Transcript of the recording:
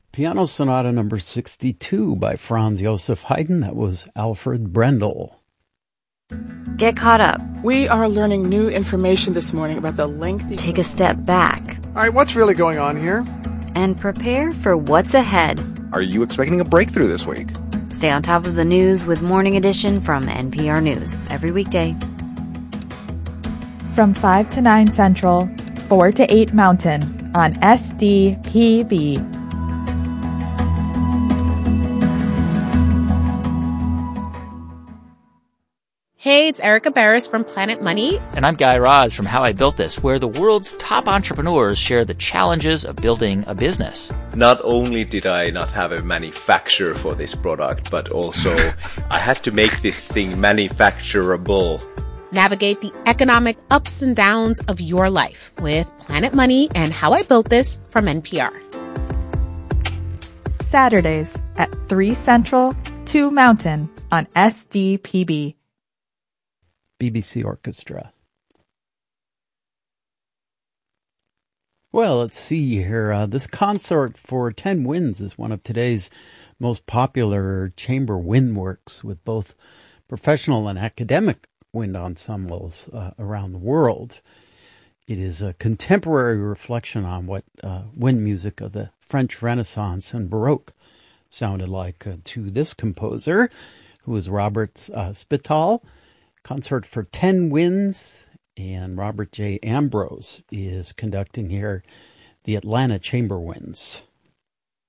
Piano Sonata number 62 by Franz Joseph Haydn. That was Alfred Brendel. Get caught up. We are learning new information this morning about the lengthy... Take a step back. All right, what's really going on here? And prepare for what's ahead. Are you expecting a breakthrough this week? Stay on top of the news with Morning Edition from NPR News every weekday. From 5 to 9 Central, 4 to 8 Mountain on SDPB. Hey, it's Erica Barris from Planet Money. And I'm Guy Raz from How I Built This, where the world's top entrepreneurs share the challenges of building a business. Not only did I not have a manufacturer for this product, but also I had to make this thing manufacturable. Navigate the economic ups and downs of your life with Planet Money and How I Built This from NPR. Saturdays at 3 Central, 2 Mountain on SDPB. BBC Orchestra. Well, let's see here. This Consort for 10 Winds is one of today's most popular chamber wind works, with both professional and academic wind ensembles around the world. It is a contemporary reflection on what wind music of the French Renaissance and Baroque sounded like to this composer, who is Robert Spittal. Consort for 10 Winds, and Robert J. Ambrose is conducting here the Atlanta Chamber Winds.